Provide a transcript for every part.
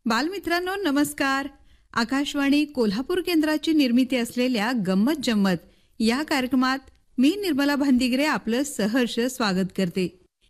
बालमित्रांनो नमस्कार. आकाशवाणी कोल्हापूर केंद्राची निर्मिती असलेल्या गंमत जम्मत या कार्यक्रमात मी निर्मला भांदिगरे आपलं सहर्ष स्वागत करते.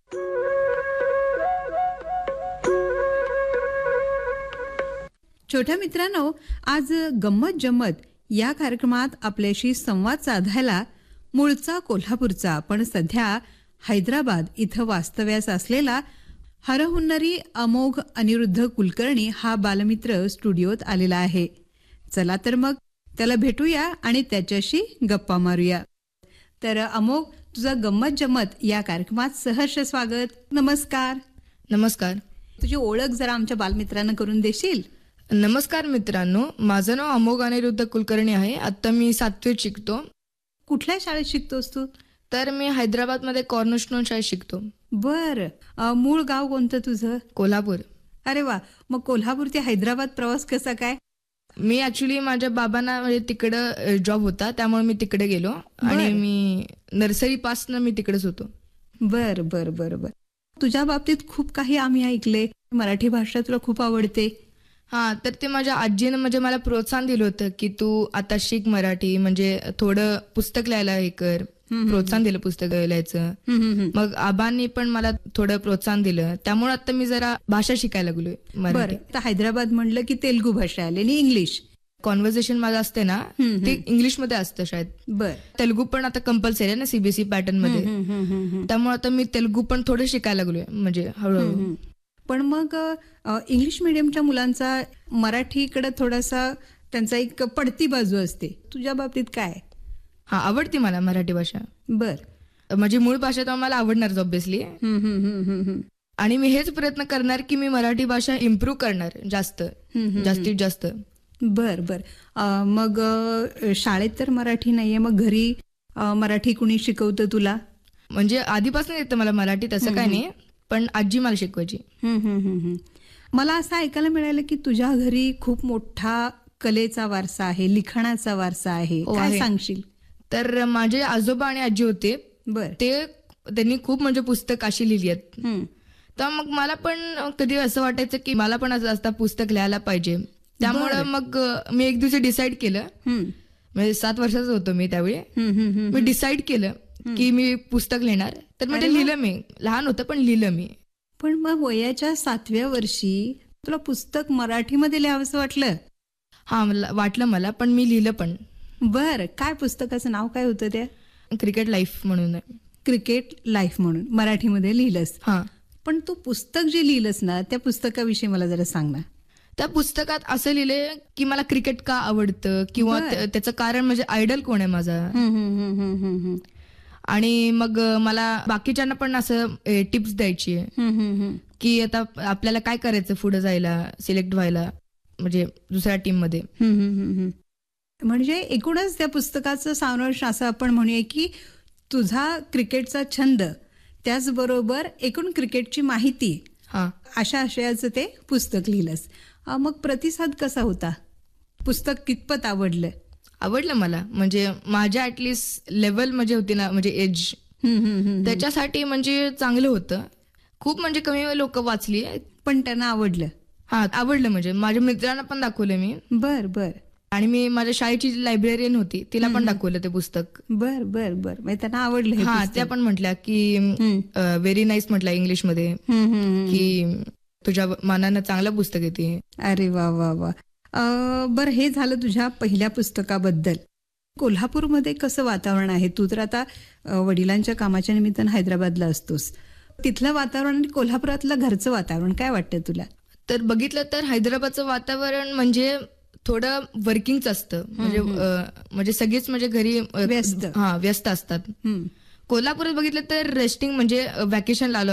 छोट्या मित्रांनो, आज गंमत जम्मत या कार्यक्रमात आपल्याशी संवाद साधायला मूळचा कोल्हापूरचा पण सध्या हैदराबाद इथं वास्तव्यास असलेला हरहुन्नरी अमोघ अनिरुद्ध कुलकर्णी हा बालमित्र स्टुडिओत आलेला आहे. चला तर मग त्याला भेटूया आणि त्याच्याशी गप्पा मारूया. तर अमोघ, तुझं गंमत जम्मत या कार्यक्रमात सहर्ष स्वागत. नमस्कार. नमस्कार. तुझी ओळख जरा आमच्या बालमित्रांना करून देशील? नमस्कार मित्रांनो, माझं नाव अमोघ अनिरुद्ध कुलकर्णी आहे. आता मी 7वीत शिकतो. कुठल्या शाळेत शिकतोस तू? तर मी हैदराबादमध्ये कॉर्नरस्टोन शाळेत शिकतो. बर. मूळ गाव कोणतं तुझं? कोल्हापूर. अरे वा. मग कोल्हापूर ते हैदराबाद प्रवास कसा काय? मी ऍक्च्युली माझ्या बाबांना म्हणजे तिकडं जॉब होता, त्यामुळे मी तिकडे गेलो आणि मी नर्सरी पासून मी तिकडेच होतो. बर बर बर बर. तुझ्या बाबतीत खूप काही आम्ही ऐकले. मराठी भाषा तुला खूप आवडते. हा, तर ते माझ्या आजीनं म्हणजे मला प्रोत्साहन दिलं होतं की तू आता शिक मराठी, म्हणजे थोडं पुस्तक लिहायला हे कर. प्रोत्साहन दिलं पुस्तक लिहायचं. मग आबांनी पण मला थोडं प्रोत्साहन दिलं, त्यामुळे आता मी जरा भाषा शिकायला लागलोय मराठी. तर हैदराबाद म्हणलं की तेलुगू भाषा आली आणि इंग्लिश. कॉन्व्हर्सेशन माझं असते ना ते इंग्लिशमध्ये असतं शाळेत. बर. तेलुगू पण आता कंपल्सरी आहे ना सीबीएसई पॅटर्न मध्ये, त्यामुळे आता मी तेलुगू पण थोडं शिकायला लागलोय म्हणजे हळूहळू. पण मग इंग्लिश मिडियमच्या मुलांचा मराठीकडे थोडासा त्यांचा एक पडती बाजू असते. तुझ्या बाबतीत काय? हा, आवडते मला मराठी भाषा. बर. माझी मूळ भाषा तर मला आवडणारच ऑब्व्हियसली. आणि मी हेच प्रयत्न करणार की मी मराठी भाषा इम्प्रूव्ह करणार जास्तीत जास्त. बर बर. मग शाळेत तर मराठी नाहीये, मग घरी मराठी कुणी शिकवतं तुला? म्हणजे आधीपासून येतं मला मराठी, तसं काय नाही, पण आजी मला शिकवायची. मला असं ऐकायला मिळालं की तुझ्या घरी खूप मोठा कलेचा वारसा आहे, लिखाणाचा वारसा आहे. काय सांगशील? तर माझे आजोबा आणि आजी होते. बर. त्यांनी खूप म्हणजे पुस्तक अशी लिहिली आहेत. तर मग मला पण कधी असं वाटायचं की मला पण असं पुस्तक लिहायला पाहिजे. त्यामुळे मग मी एक दिवशी डिसाईड केलं, म्हणजे 7 वर्षाचा होतो मी त्यावेळी. मी डिसाईड केलं की मी पुस्तक लिहिणार. तर म्हणजे लिहिलं मी. लहान होतं पण लिहिलं मी. पण मग वयाच्या 7व्या वर्षी तुला पुस्तक मराठीमध्ये लिहावंसं वाटलं? हा, वाटलं मला, पण मी लिहिलं पण. बर. काय पुस्तकाचं नाव काय होतं त्या? क्रिकेट लाईफ म्हणून. क्रिकेट लाईफ म्हणून मराठीमध्ये लिहिलंस? हा. पण तू पुस्तक जे लिहिलंस ना, त्या पुस्तकाविषयी मला जरा सांग ना. त्या पुस्तकात असं लिहिलंय की मला क्रिकेट का आवडतं किंवा त्याचं कारण म्हणजे आयडल कोण आहे माझा. आणि मग मला बाकीच्यांना पण असं टिप्स द्यायची की आता आपल्याला काय करायचं पुढे जायला, सिलेक्ट व्हायला, म्हणजे दुसऱ्या टीम मध्ये. म्हणजे एकूणच त्या पुस्तकाचं सारांश असं आपण म्हणूया की तुझा क्रिकेटचा छंद, त्याचबरोबर एकूण क्रिकेटची माहिती, अशा आशयाचं ते पुस्तक लिहिलंस. मग प्रतिसाद कसा होता? पुस्तक कितपत आवडलं? आवडलं मला. म्हणजे माझ्या ऍटलिस्ट लेवल म्हणजे होती ना, म्हणजे एज, त्याच्यासाठी म्हणजे चांगलं होतं. खूप म्हणजे कमी लोक वाचली पण त्यांना आवडलं. हा, आवडलं. म्हणजे माझ्या मित्रांना पण दाखवलं मी. बर बर. आणि मी माझ्या शाळेची लायब्ररीयन होती, तिला पण दाखवलं ते पुस्तक. बर बर बर. म्हणजे त्यांना आवडलं. हा, त्या पण म्हटल्या की व्हेरी नाईस म्हटलं इंग्लिशमध्ये, की तुझ्या मानानं चांगलं पुस्तक आहे ते. अरे वा वा वा. बरं, हे झालं तुझ्या पहिल्या पुस्तकाबद्दल. कोल्हापूरमध्ये कसं वातावरण आहे? तू तर आता वडिलांच्या कामाच्या निमित्तानं हैदराबादला असतोस. तिथलं वातावरण आणि कोल्हापुरातलं घरचं वातावरण काय वाटतं तुला? तर बघितलं तर हैदराबादचं वातावरण म्हणजे थोडं वर्किंगच असतं. म्हणजे सगळीच म्हणजे घरी व्यस्त असतात. कोल्हापुरात बघितलं तर रेस्टिंग, म्हणजे व्हॅकेशन